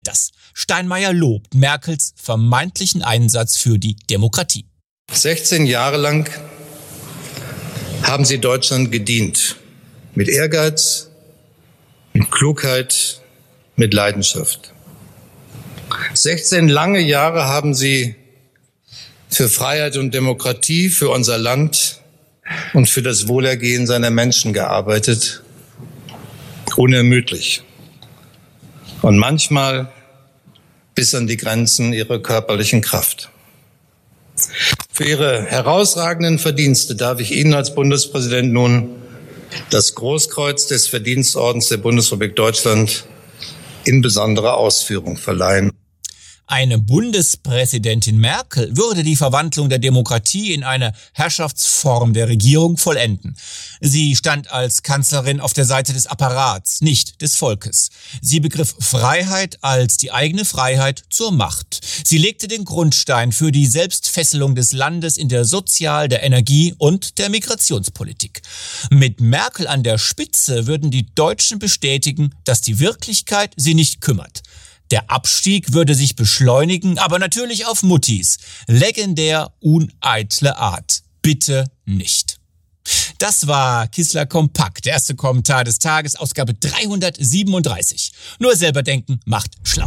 Das Steinmeier lobt Merkels vermeintlichen Einsatz für die Demokratie. 16 Jahre lang haben Sie Deutschland gedient. Mit Ehrgeiz, mit Klugheit, mit Leidenschaft. 16 lange Jahre haben Sie für Freiheit und Demokratie, für unser Land und für das Wohlergehen seiner Menschen gearbeitet. Unermüdlich. Und manchmal bis an die Grenzen Ihrer körperlichen Kraft. Für Ihre herausragenden Verdienste darf ich Ihnen als Bundespräsident nun das Großkreuz des Verdienstordens der Bundesrepublik Deutschland in besonderer Ausführung verleihen. Eine Bundespräsidentin Merkel würde die Verwandlung der Demokratie in eine Herrschaftsform der Regierung vollenden. Sie stand als Kanzlerin auf der Seite des Apparats, nicht des Volkes. Sie begriff Freiheit als die eigene Freiheit zur Macht. Sie legte den Grundstein für die Selbstfesselung des Landes in der Sozial-, der Energie- und der Migrationspolitik. Mit Merkel an der Spitze würden die Deutschen bestätigen, dass die Wirklichkeit sie nicht kümmert. Der Abstieg würde sich beschleunigen, aber natürlich auf Muttis legendär uneitle Art. Bitte nicht. Das war Kissler Kompakt, der erste Kommentar des Tages, Ausgabe 337. Nur selber denken macht schlau.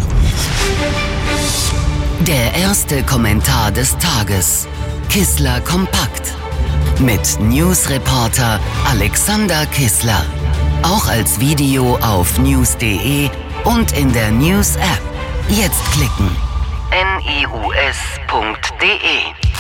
Der erste Kommentar des Tages. Kissler Kompakt. Mit Newsreporter Alexander Kissler. Auch als Video auf news.de und in der News-App. Jetzt klicken. news.de